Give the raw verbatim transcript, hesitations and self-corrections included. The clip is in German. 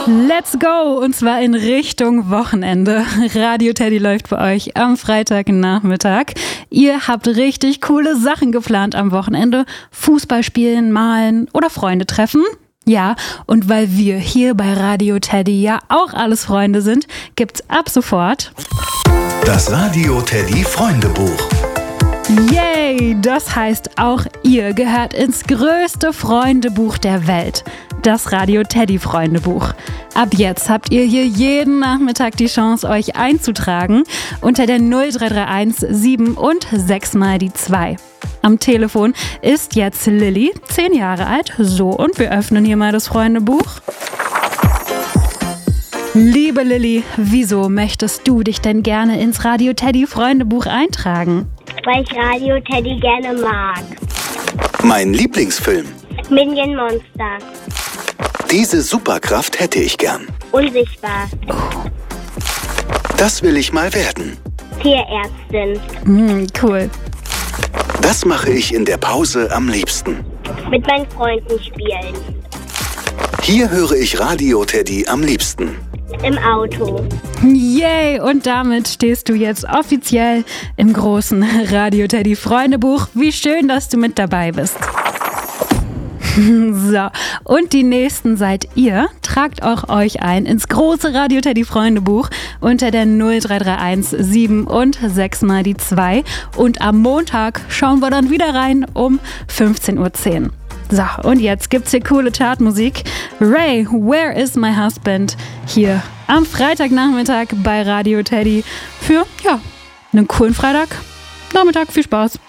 Let's go! Und zwar in Richtung Wochenende. Radio Teddy läuft bei euch am Freitagnachmittag. Ihr habt richtig coole Sachen geplant am Wochenende. Fußball spielen, malen oder Freunde treffen. Ja, und weil wir hier bei Radio Teddy ja auch alles Freunde sind, gibt's ab sofort das Radio Teddy Freundebuch. Yay! Das heißt, auch ihr gehört ins größte Freundebuch der Welt. Das Radio Teddy Freundebuch. Ab jetzt habt ihr hier jeden Nachmittag die Chance, euch einzutragen unter der null drei drei eins sieben und sechs mal die zwei. Am Telefon ist jetzt Lilly, zehn Jahre alt. So, und wir öffnen hier mal das Freundebuch. Liebe Lilly, wieso möchtest du dich denn gerne ins Radio Teddy Freundebuch eintragen? Weil ich Radio Teddy gerne mag. Mein Lieblingsfilm. Minion Monster. Diese Superkraft hätte ich gern. Unsichtbar. Das will ich mal werden. Tierärztin. Mm, cool. Das mache ich in der Pause am liebsten. Mit meinen Freunden spielen. Hier höre ich Radio Teddy am liebsten. Im Auto. Yay! Und damit stehst du jetzt offiziell im großen Radio Teddy Freundebuch. Wie schön, dass du mit dabei bist. So, und die nächsten seid ihr. Tragt auch euch ein ins große Radio Teddy Freundebuch unter der null drei drei eins sieben und sechs mal die zwei. Und am Montag schauen wir dann wieder rein um fünfzehn Uhr zehn. So, und jetzt gibt's hier coole Chartmusik. Ray, Where is my husband? Hier am Freitagnachmittag bei Radio Teddy für, ja, einen coolen Freitagnachmittag. Viel Spaß.